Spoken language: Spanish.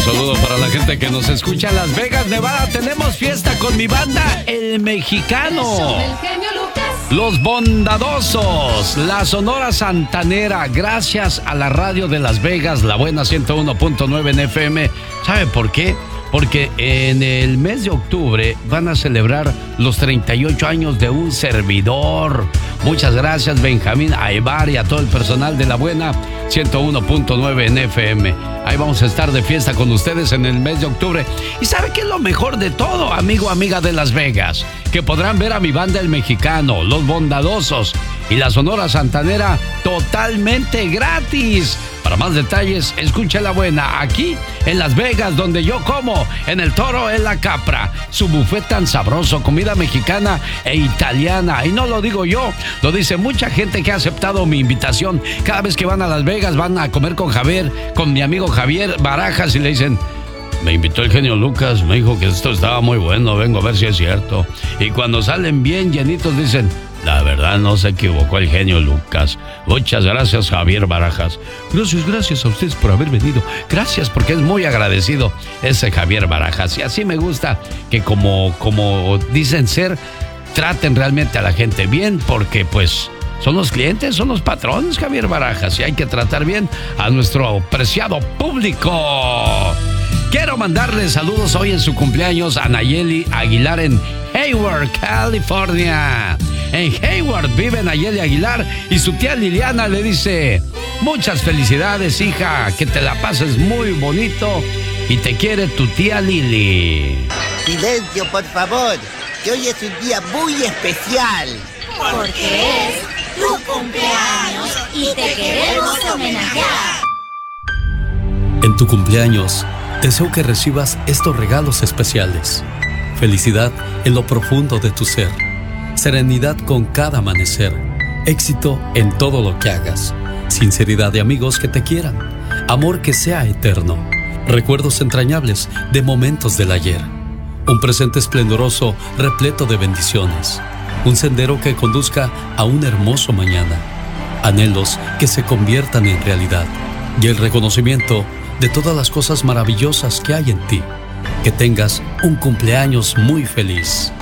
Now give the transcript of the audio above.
saludo para la gente que nos escucha en Las Vegas, Nevada. Tenemos fiesta con mi banda El Mexicano, Los Bondadosos, la Sonora Santanera. Gracias a la radio de Las Vegas, La Buena 101.9 en FM. ¿Sabe por qué? Porque en el mes de octubre van a celebrar los 38 años de un servidor. Muchas gracias, Benjamín Aybar, y a todo el personal de La Buena 101.9 en FM. Ahí vamos a estar de fiesta con ustedes en el mes de octubre. ¿Y sabe qué es lo mejor de todo, amigo, amiga de Las Vegas? Que podrán ver a mi banda El Mexicano, Los Bondadosos y la Sonora Santanera totalmente gratis. Para más detalles, escuche La Buena aquí en Las Vegas, donde yo como, en el Toro, en la Capra. Su buffet tan sabroso, comida mexicana e italiana. Y no lo digo yo, lo dice mucha gente que ha aceptado mi invitación. Cada vez que van a Las Vegas, van a comer con Javier, con mi amigo Javier Barajas, y le dicen: me invitó el genio Lucas, me dijo que esto estaba muy bueno, vengo a ver si es cierto. Y cuando salen bien llenitos dicen: la verdad no se equivocó el genio Lucas. Muchas gracias, Javier Barajas. Gracias a ustedes por haber venido. Gracias, porque es muy agradecido ese Javier Barajas. Y así me gusta que como dicen ser, traten realmente a la gente bien, porque pues son los clientes, son los patrones, Javier Barajas, y hay que tratar bien a nuestro preciado público. Quiero mandarle saludos hoy en su cumpleaños a Nayeli Aguilar en Hayward, California. En Hayward vive Nayeli Aguilar y su tía Liliana le dice: muchas felicidades, hija, que te la pases muy bonito y te quiere tu tía Lili. Silencio, por favor, que hoy es un día muy especial. Porque es tu cumpleaños y te queremos homenajear. En tu cumpleaños, deseo que recibas estos regalos especiales. Felicidad en lo profundo de tu ser. Serenidad con cada amanecer. Éxito en todo lo que hagas. Sinceridad de amigos que te quieran. Amor que sea eterno. Recuerdos entrañables de momentos del ayer. Un presente esplendoroso repleto de bendiciones. Un sendero que conduzca a un hermoso mañana. Anhelos que se conviertan en realidad. Y el reconocimiento de todas las cosas maravillosas que hay en ti. Que tengas un cumpleaños muy feliz.